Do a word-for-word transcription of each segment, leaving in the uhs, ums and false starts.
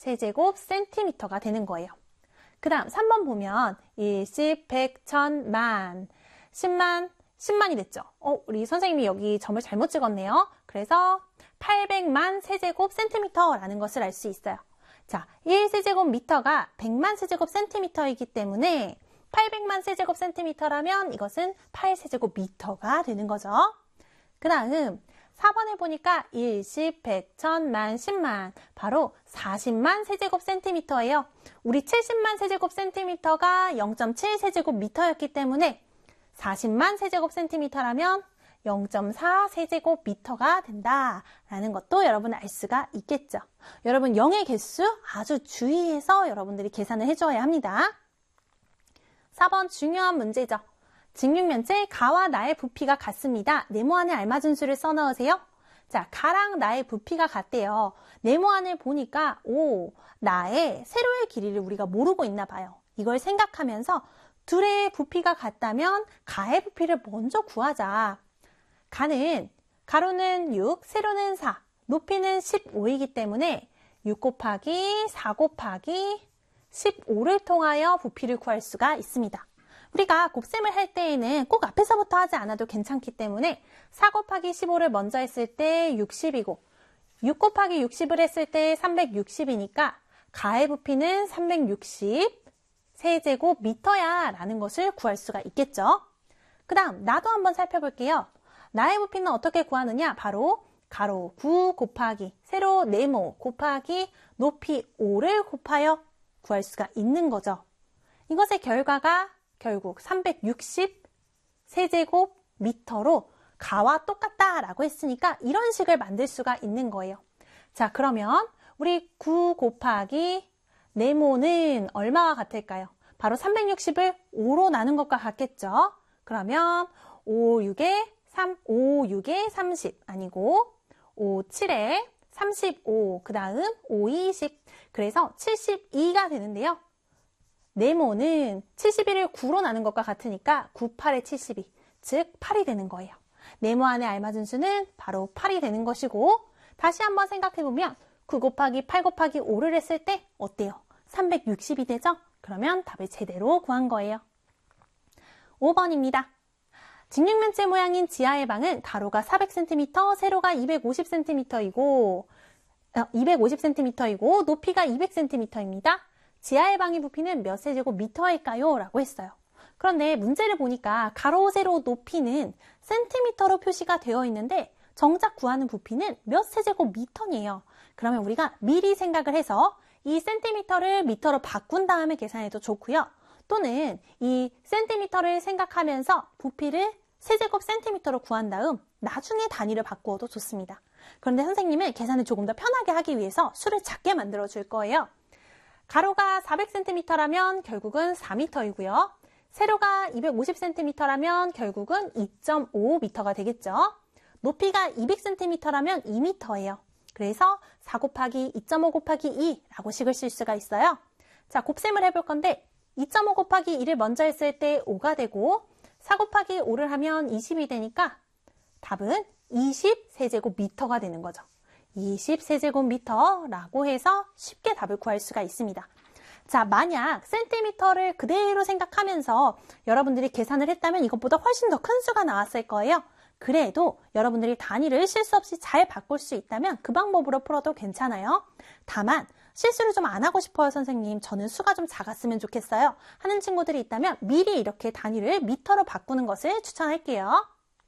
세제곱 센티미터가 되는 거예요. 그 다음 삼 번 보면 일, 십, 백, 천, 만, 십만, 십만이 됐죠. 어, 우리 선생님이 여기 점을 잘못 찍었네요. 그래서 팔백만 세제곱 센티미터라는 것을 알 수 있어요. 자, 일 세제곱 미터가 백만 세제곱 센티미터이기 때문에 팔백만 세제곱 센티미터라면 이것은 팔 세제곱 미터가 되는 거죠. 그 다음 사 번에 보니까 일, 십, 백, 천, 만, 십만 바로 사십만 세제곱 센티미터예요. 우리 칠십만 세제곱 센티미터가 영 점 칠 세제곱 미터였기 때문에 사십만 세제곱 센티미터라면 영 점 사 세제곱 미터가 된다라는 것도 여러분 알 수가 있겠죠. 여러분 영의 개수 아주 주의해서 여러분들이 계산을 해줘야 합니다. 사 번 중요한 문제죠. 직육면체 가와 나의 부피가 같습니다. 네모안에 알맞은 수를 써넣으세요. 자, 가랑 나의 부피가 같대요. 네모안을 보니까 오, 나의 세로의 길이를 우리가 모르고 있나 봐요. 이걸 생각하면서 둘의 부피가 같다면 가의 부피를 먼저 구하자. 가는 가로는 육, 세로는 사, 높이는 십오이기 때문에 육 곱하기 사 곱하기 십오를 통하여 부피를 구할 수가 있습니다. 우리가 곱셈을 할 때에는 꼭 앞에서부터 하지 않아도 괜찮기 때문에 사 곱하기 십오를 먼저 했을 때 육십이고 육 곱하기 육십을 했을 때 삼백육십이니까 가의 부피는 삼백육십 세제곱 미터야 라는 것을 구할 수가 있겠죠. 그 다음 나도 한번 살펴볼게요. 나의 부피는 어떻게 구하느냐? 바로 가로 구 곱하기 세로 네모 곱하기 높이 오를 곱하여 구할 수가 있는 거죠. 이것의 결과가 결국 삼백육십 세제곱 미터로 가와 똑같다라고 했으니까 이런 식을 만들 수가 있는 거예요. 자, 그러면 우리 구 곱하기 네모는 얼마와 같을까요? 바로 삼백육십을 오로 나눈 것과 같겠죠. 그러면 오, 육에 삼, 오, 육에 삼십 아니고 오, 칠에 삼십오, 그 다음 오, 이십 그래서 칠십이가 되는데요. 네모는 칠십일을 구로 나눈 것과 같으니까 구, 팔에 칠십이, 즉 팔이 되는 거예요. 네모 안에 알맞은 수는 바로 팔이 되는 것이고 다시 한번 생각해보면 구 곱하기 팔 곱하기 오를 했을 때 어때요? 삼백육십이 되죠? 그러면 답을 제대로 구한 거예요. 오 번입니다. 직육면체 모양인 지하의 방은 가로가 사백 센티미터, 세로가 이백오십 센티미터이고 이백오십 센티미터이고 높이가 이백 센티미터입니다. 지하의 방의 부피는 몇 세제곱 미터일까요? 라고 했어요. 그런데 문제를 보니까 가로, 세로, 높이는 센티미터로 표시가 되어 있는데 정작 구하는 부피는 몇 세제곱 미터니에요. 그러면 우리가 미리 생각을 해서 이 센티미터를 미터로 바꾼 다음에 계산해도 좋고요. 또는 이 센티미터를 생각하면서 부피를 세제곱 센티미터로 구한 다음 나중에 단위를 바꾸어도 좋습니다. 그런데 선생님은 계산을 조금 더 편하게 하기 위해서 수를 작게 만들어 줄 거예요. 가로가 사백 센티미터라면 결국은 사 미터이고요. 세로가 이백오십 센티미터라면 결국은 이 점 오 미터가 되겠죠. 높이가 이백 센티미터라면 이 미터예요. 그래서 사 곱하기 이 점 오 곱하기 이라고 식을 쓸 수가 있어요. 자, 곱셈을 해볼 건데 이 점 오 곱하기 이를 먼저 했을 때 오가 되고 사 곱하기 오를 하면 이십이 되니까 답은 이십 세제곱 미터가 되는 거죠. 이십 세제곱 미터라고 해서 쉽게 답을 구할 수가 있습니다. 자, 만약 센티미터를 그대로 생각하면서 여러분들이 계산을 했다면 이것보다 훨씬 더 큰 수가 나왔을 거예요. 그래도 여러분들이 단위를 실수 없이 잘 바꿀 수 있다면 그 방법으로 풀어도 괜찮아요. 다만 실수를 좀 안 하고 싶어요, 선생님. 저는 수가 좀 작았으면 좋겠어요. 하는 친구들이 있다면 미리 이렇게 단위를 미터로 바꾸는 것을 추천할게요.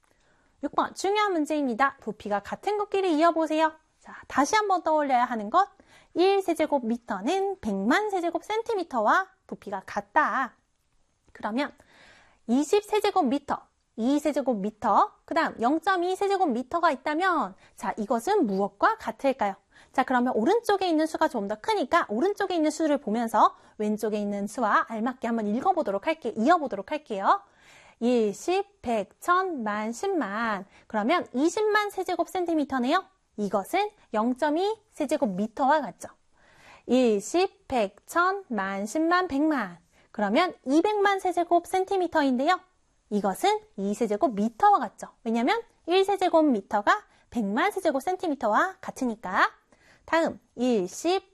육 번 중요한 문제입니다. 부피가 같은 굵기를 이어보세요. 자, 다시 한번 떠올려야 하는 것. 일 세제곱 미터는 백만 세제곱 센티미터와 부피가 같다. 그러면 이십 세제곱 미터, 이 세제곱 미터, 그 다음 영 점 이 세제곱 미터가 있다면 자, 이것은 무엇과 같을까요? 자, 그러면 오른쪽에 있는 수가 좀 더 크니까 오른쪽에 있는 수를 보면서 왼쪽에 있는 수와 알맞게 한번 읽어보도록 할게요. 이어보도록 할게요. 일, 십, 백, 천, 만, 십만. 그러면 이십만 세제곱 센티미터네요. 이것은 영 점 이 세제곱 미터와 같죠. 일, 십, 백, 천, 만, 십만, 백만. 그러면 이백만 세제곱 센티미터인데요. 이것은 이 세제곱 미터와 같죠. 왜냐하면 일 세제곱 미터가 백만 세제곱 센티미터와 같으니까. 다음 일, 십,